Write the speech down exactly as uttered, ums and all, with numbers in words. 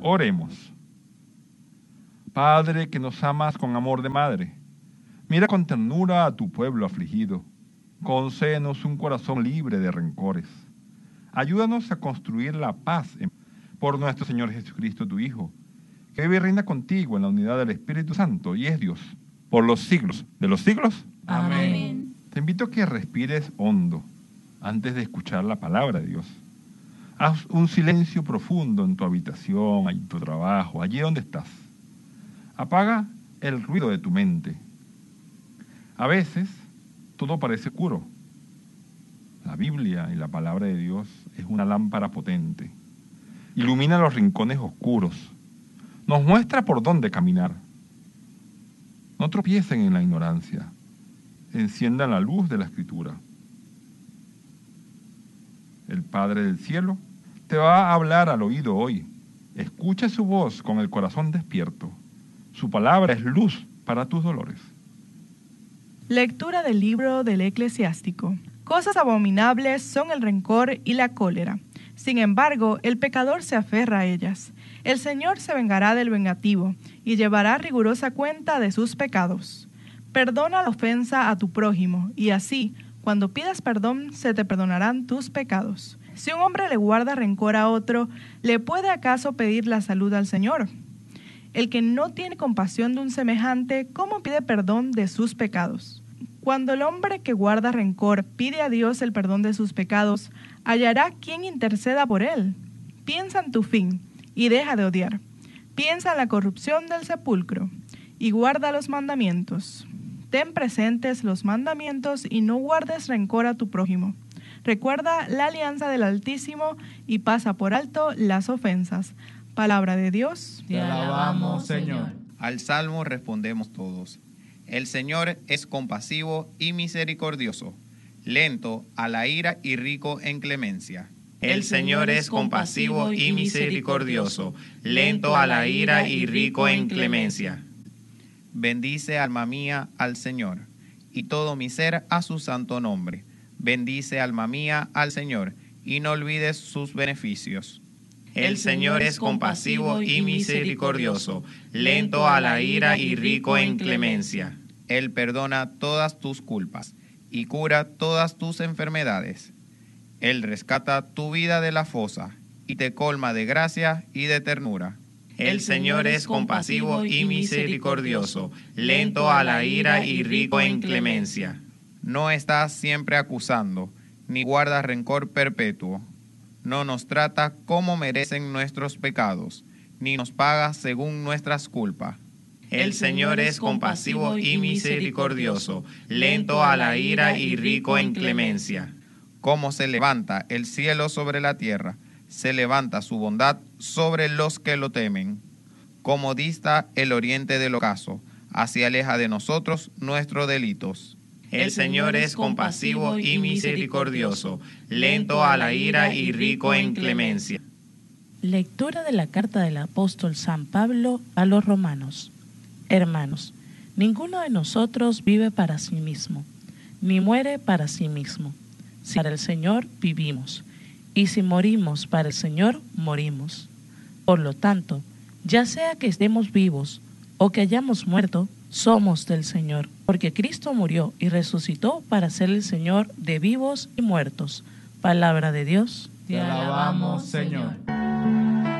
Oremos. Padre, que nos amas con amor de madre, mira con ternura a tu pueblo afligido. Concédenos un corazón libre de rencores. Ayúdanos a construir la paz en... por nuestro Señor Jesucristo, tu Hijo, que vive y reina contigo en la unidad del Espíritu Santo y es Dios por los siglos de los siglos. Amén. Te invito a que respires hondo antes de escuchar la palabra de Dios. Haz un silencio profundo en tu habitación, en tu trabajo, allí donde estás. Apaga el ruido de tu mente. A veces todo parece oscuro. La Biblia y la palabra de Dios es una lámpara potente. Ilumina los rincones oscuros. Nos muestra por dónde caminar. No tropiecen en la ignorancia. Enciendan la luz de la Escritura. El Padre del Cielo te va a hablar al oído hoy. Escucha su voz con el corazón despierto. Su palabra es luz para tus dolores. Lectura del libro del Eclesiástico. Cosas abominables son el rencor y la cólera. Sin embargo, el pecador se aferra a ellas. El Señor se vengará del vengativo y llevará rigurosa cuenta de sus pecados. Perdona la ofensa a tu prójimo, y así, cuando pidas perdón, se te perdonarán tus pecados. Si un hombre le guarda rencor a otro, ¿le puede acaso pedir la salud al Señor? El que no tiene compasión de un semejante, ¿cómo pide perdón de sus pecados? Cuando el hombre que guarda rencor pide a Dios el perdón de sus pecados, hallará quien interceda por él. Piensa en tu fin y deja de odiar. Piensa en la corrupción del sepulcro y guarda los mandamientos. Ten presentes los mandamientos y no guardes rencor a tu prójimo. Recuerda la alianza del Altísimo y pasa por alto las ofensas. Palabra de Dios. Te alabamos, Señor. Al salmo respondemos todos. El Señor es compasivo y misericordioso, lento a la ira y rico en clemencia. El Señor es compasivo y misericordioso, lento a la ira y rico en clemencia. Bendice, alma mía, al Señor, y todo mi ser a su santo nombre. Bendice, alma mía, al Señor, y no olvides sus beneficios. El Señor es compasivo y misericordioso, lento a la ira y rico en clemencia. Él perdona todas tus culpas y cura todas tus enfermedades. Él rescata tu vida de la fosa y te colma de gracia y de ternura. El Señor es compasivo y misericordioso, lento a la ira y rico en clemencia. No estás siempre acusando, ni guarda rencor perpetuo. No nos trata como merecen nuestros pecados, ni nos paga según nuestras culpas. El Señor es compasivo y misericordioso, lento a la ira y rico en clemencia. Como se levanta el cielo sobre la tierra, se levanta su bondad sobre los que lo temen. Como dista el oriente del ocaso, así aleja de nosotros nuestros delitos. El Señor es compasivo y misericordioso, lento a la ira y rico en clemencia. Lectura de la carta del apóstol San Pablo a los romanos. Hermanos, ninguno de nosotros vive para sí mismo, ni muere para sí mismo. Si para el Señor vivimos, y si morimos para el Señor, morimos. Por lo tanto, ya sea que estemos vivos o que hayamos muerto, somos del Señor, porque Cristo murió y resucitó para ser el Señor de vivos y muertos. Palabra de Dios. Te alabamos, Señor.